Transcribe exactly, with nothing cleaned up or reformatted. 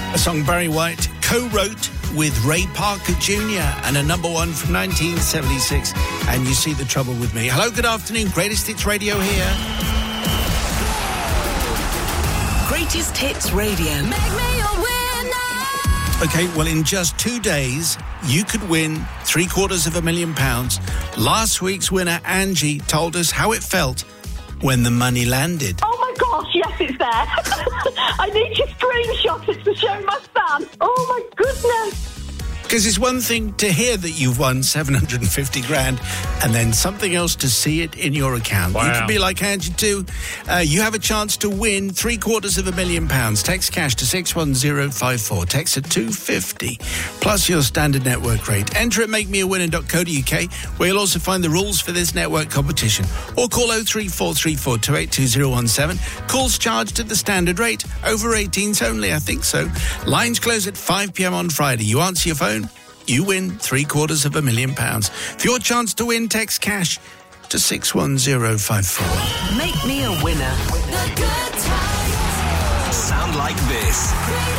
A song Barry White co-wrote with Ray Parker Junior and a number one from nineteen seventy-six. And You See the Trouble with Me. Hello, good afternoon. Greatest Hits Radio here. Greatest Hits Radio. Make me a winner. Okay, well, in just two days, you could win three quarters of a million pounds. Last week's winner, Angie, told us how it felt when the money landed. Oh my gosh, yes, it's there. I need to screenshot it to show my son. Oh my goodness. Because it's one thing to hear that you've won seven hundred fifty grand and then something else to see it in your account. Wow. You can be like Angie too. Uh, you have a chance to win three quarters of a million pounds. Text cash to six one zero five four. Text at two fifty plus your standard network rate. Enter at make me a winner dot co dot uk where you'll also find the rules for this network competition. Or call oh three four three four two eight two zero one seven. Calls charged at the standard rate. Over eighteens only, I think so. Lines close at five p.m. on Friday. You answer your phone, you win three quarters of a million pounds. For your chance to win, text cash to six one zero five four. Make me a winner. Sound like this.